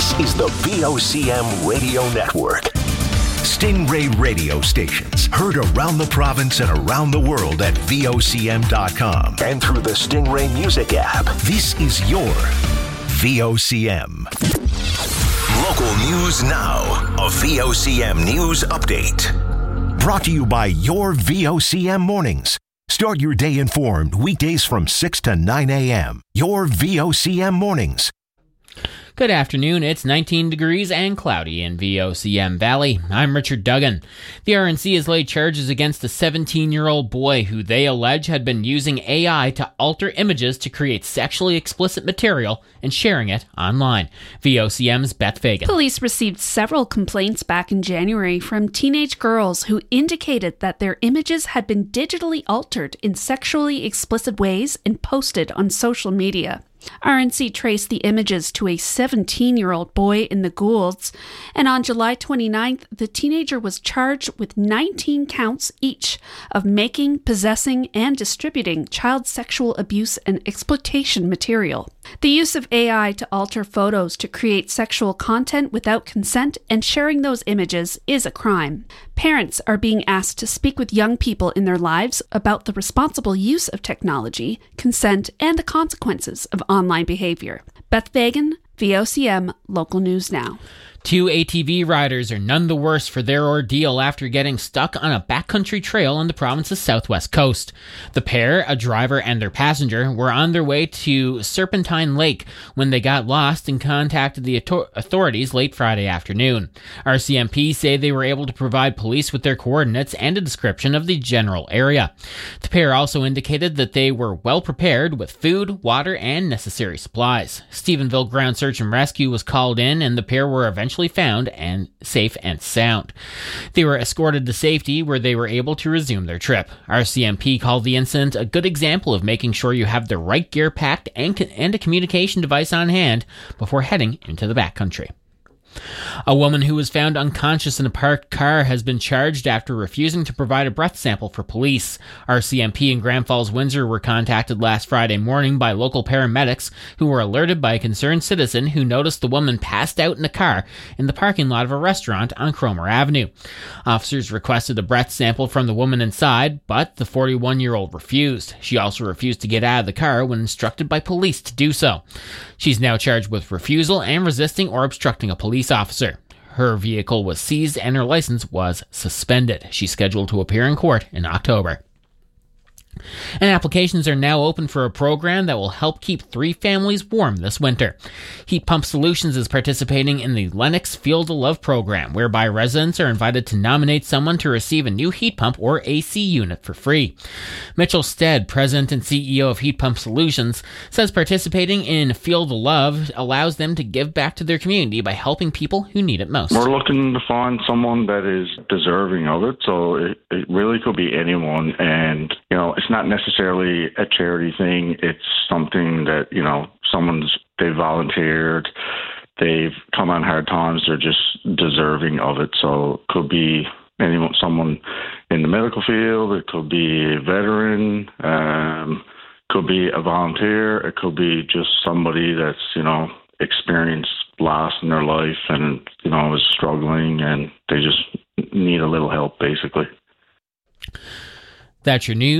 This is the VOCM Radio Network. Stingray radio stations heard around the province and around the world at VOCM.com and through the Stingray Music app. This is your VOCM. Local news now. A VOCM news update. Brought to you by your VOCM mornings. Start your day informed weekdays from 6 to 9 a.m. Your VOCM mornings. Good afternoon. It's 19 degrees and cloudy in VOCM Valley. I'm Richard Duggan. The RNC has laid charges against a 17-year-old boy who they allege had been using AI to alter images to create sexually explicit material and sharing it online. VOCM's Beth Fagan. Police received several complaints back in January from teenage girls who indicated that their images had been digitally altered in sexually explicit ways and posted on social media. RNC traced the images to a 17-year-old boy in the Goulds, and on July 29th, the teenager was charged with 19 counts each of making, possessing, and distributing child sexual abuse and exploitation material. The use of AI to alter photos to create sexual content without consent and sharing those images is a crime. Parents are being asked to speak with young people in their lives about the responsible use of technology, consent, and the consequences of online behavior. Beth Fagan, VOCM, Local News Now. Two ATV riders are none the worse for their ordeal after getting stuck on a backcountry trail on the province's southwest coast. The pair, a driver and their passenger, were on their way to Serpentine Lake when they got lost and contacted the authorities late Friday afternoon. RCMP say they were able to provide police with their coordinates and a description of the general area. The pair also indicated that they were well prepared with food, water, and necessary supplies. Stephenville Ground Search and Rescue was called in, and the pair were eventually found and safe and sound. They were escorted to safety where they were able to resume their trip. RCMP called the incident a good example of making sure you have the right gear packed and a communication device on hand before heading into the backcountry. A woman who was found unconscious in a parked car has been charged after refusing to provide a breath sample for police. RCMP in Grand Falls, Windsor were contacted last Friday morning by local paramedics who were alerted by a concerned citizen who noticed the woman passed out in a car in the parking lot of a restaurant on Cromer Avenue. Officers requested a breath sample from the woman inside, but the 41-year-old refused. She also refused to get out of the car when instructed by police to do so. She's now charged with refusal and resisting or obstructing a police officer. Her vehicle was seized and her license was suspended. She's scheduled to appear in court in October. And applications are now open for a program that will help keep 3 families warm this winter. Heat Pump Solutions is participating in the Lennox Field of Love program, whereby residents are invited to nominate someone to receive a new heat pump or AC unit for free. Mitchell Stead, president and CEO of Heat Pump Solutions, says participating in Field of Love allows them to give back to their community by helping people who need it most. We're looking to find someone that is deserving of it, so it really could be anyone, and it's not necessarily a charity thing. It's something that, they volunteered, they've come on hard times, they're just deserving of it. So it could be anyone, someone in the medical field, it could be a veteran, could be a volunteer, it could be just somebody that's, experienced loss in their life and, is struggling and they just need a little help, basically. That's your news.